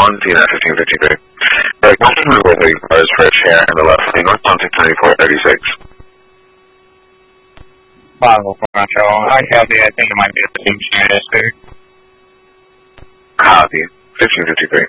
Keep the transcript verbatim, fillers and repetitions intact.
one, T N F fifteen fifty-three. Right, Wilson River thirty cars for a chair in the left lane, northbound six ninety-four thirty-six. Bravo, Control. Hi, Kelby. I think it might be the same chair as there. Copy. fifteen fifty-three.